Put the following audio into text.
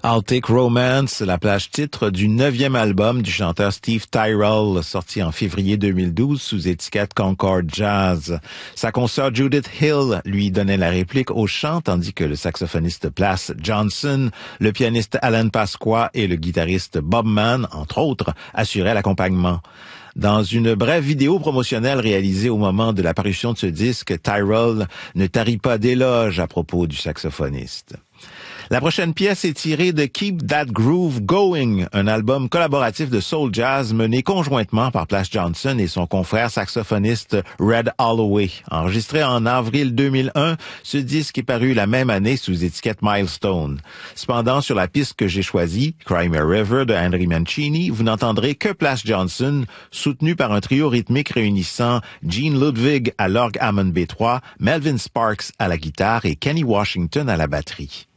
I'll Take Romance, la plage titre du 9e album du chanteur Steve Tyrell, sorti en février 2012 sous étiquette Concord Jazz. Sa consoeur Judith Hill lui donnait la réplique au chant, tandis que le saxophoniste Plas Johnson, le pianiste Alan Pasqua et le guitariste Bob Mann, entre autres, assuraient l'accompagnement. Dans une brève vidéo promotionnelle réalisée au moment de la parution de ce disque, Tyrell ne tarit pas d'éloges à propos du saxophoniste. La prochaine pièce est tirée de Keep That Groove Going, un album collaboratif de soul jazz mené conjointement par Plas Johnson et son confrère saxophoniste Red Holloway. Enregistré en avril 2001, ce disque est paru la même année sous étiquette Milestone. Cependant, sur la piste que j'ai choisie, Cry Me a River de Henry Mancini, vous n'entendrez que Plas Johnson, soutenu par un trio rythmique réunissant Gene Ludwig à l'orgue Hammond B3, Melvin Sparks à la guitare et Kenny Washington à la batterie.